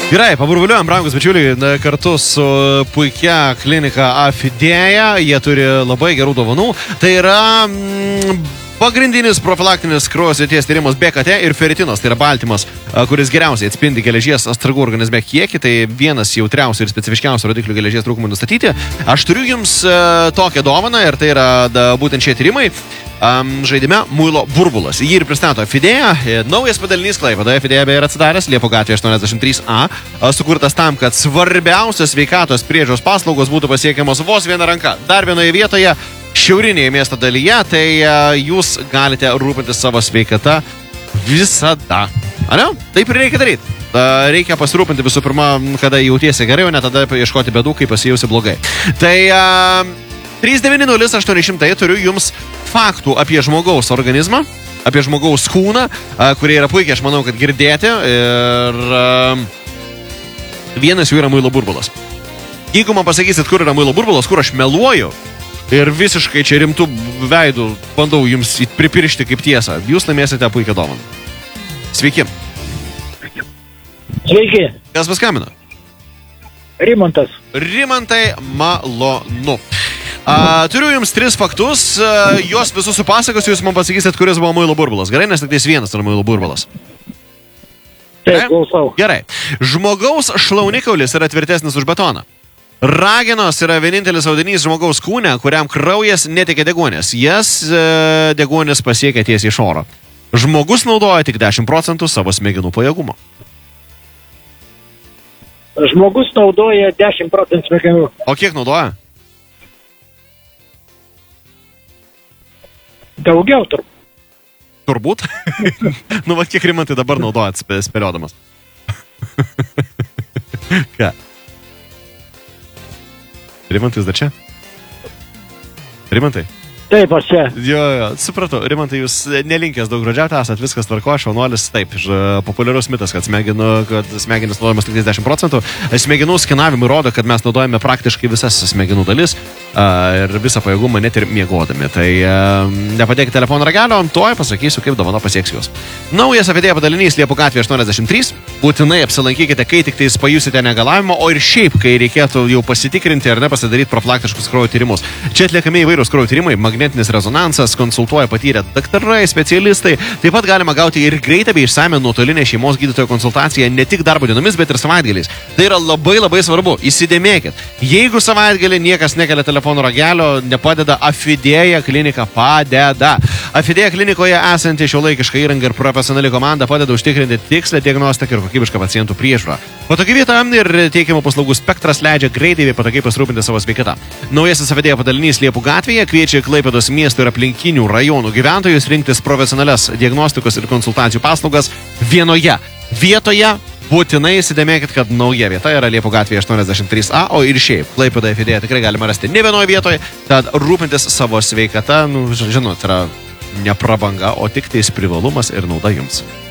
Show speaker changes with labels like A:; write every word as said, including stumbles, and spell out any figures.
A: Gerai, paburbuliuojam, brangus bičiuliai, kartu su puikia klinika Afidėja. Jie turi labai gerų dovanų. Tai yra mm, pagrindinis profilaktinis kraujo srities tyrimas B K T ir feritinas. Tai yra baltymas, kuris geriausiai atspindi geležies atsargų organizme kiekį. Tai vienas jautriausių ir specifiškiausių rodiklių geležies trūkumui nustatyti. Aš turiu jums uh, tokią dovaną ir tai yra da, būtent šie tyrimai. Um, žaidime Muilo burbulas. Jį ir pristato Afidėja. Naujas padalinys Klaipėdoje. Afidėja beje yra atsidaręs Liepų gatvėje aštuoniasdešimt trys A. Sukurtas tam, kad svarbiausios sveikatos priežiūros paslaugos būtų pasiekiamos vos viena ranka. Dar vienoje vietoje, šiaurinėje miesto dalyje, tai uh, jūs galite rūpintis savo sveikata visada. Ane? Taip ir reikia daryti. Uh, reikia pasirūpinti visų pirma, kada jautiesi gerai, o ne tada ieškoti bėdų, kai pasijausi blogai. Tai uh, trys devyni nulis aštuoni šimtai turiu jums faktų apie žmogaus organizmą, apie žmogaus kūną, kurie yra puikiai, aš manau, kad girdėti. Ir vienas jų yra muilo burbulas. Jeigu man pasakysit, kur yra muilo burbulas, kur aš meluoju ir visiškai čia rimtų veidų bandau jums pripiršti kaip tiesą, jūs laimėsite puikią dovaną. Sveiki.
B: Sveiki.
A: Kas paskambino?
B: Rimantas.
A: Rimantai, malonu. Uh, turiu jums tris faktus, uh, juos visus supasakosiu, jūs man pasakysit, kuris buvo muilo burbulas. Gerai, nes tik tais vienas yra muilo burbulas.
B: Taip, klausau.
A: Gerai. Žmogaus šlaunikaulis yra tvirtesnis už betoną. Ragenos yra vienintelis audinys žmogaus kūne, kuriam kraujas neteikia deguonies. Jas uh, deguonies pasiekia tiesiai iš oro. Žmogus naudoja tik dešimt procentų savo smegenų pajėgumo.
B: Žmogus naudoja dešimt procentų smegenų.
A: O kiek naudoja?
B: Daugiau turbūt.
A: Turbūt? Nu, va, kiek Rimantai dabar naudojat spėliodamas? Ką? Rimantai, jūs dar čia? Rimantai?
B: Taip, aš čia.
A: Jo, jo, supratau. Rimantai, jūs nelinkęs daug žodžiauti esat, viskas tvarko, šaunuolis, taip, populiarus mitas, kad, smegenų, kad smegenis naudojamas tik dešimt procentų. Smegenų skenavimai rodo, kad mes naudojame praktiškai visas smegenų dalis uh, ir visą pajėgumą net ir miegodami. Tai uh, nepadėkite telefono ragelio, toj pasakysiu, kaip dovana pasieks jūs. Naujas Afidėja padalinys Liepų gatvėje aštuoniasdešimt trys. Būtinai apsilankykite, kai tik tais pajusite negalavimą, o ir šiaip, kai reikėtų jau pasitikrinti ar ne pasidaryti profilaktiškus kraujo tyrimus. Čia atliekami įvairūs kraujo tyrimai, magnetinis rezonansas, konsultuoja patyrę daktarai, specialistai. Taip pat galima gauti ir greitą bei išsamią nuotolinę šeimos gydytojo konsultaciją ne tik darbo dienomis, bet ir savaitgaliais. Tai yra labai labai svarbu. Įsidėmėkit. Jeigu savaitgalį niekas nekelia telefono ragelio, nepadeda Afidėja klinika padeda. Afidėja klinikoje esanti šiuolaikiška įranga ir profesionali komanda padeda užtikrinti tikslę diagnostiką ir kokybišką pacientų priežiūrą. Patogi vieta ir teikiamų paslaugų spektras leidžia greitai bei patogiai pasirūpinti savo sveikatą. Naujasis Afidėja padalinys Liepų gatvėje kviečia Klaipėdos miesto ir aplinkinių rajonų gyventojus rinktis profesionalias diagnostikos ir konsultacijų paslaugas vienoje vietoje. Būtinai įsidėmėkit, kad nauja vieta yra Liepų gatvėje aštuoniasdešimt trys A, o ir šiaip Klaipėdoje Afidėją tikrai galima rasti ne vienoje vietoje, tad rūpintis savo sveikata, nu, žinot, yra ne prabanga, o tik tais privalumas ir nauda jums.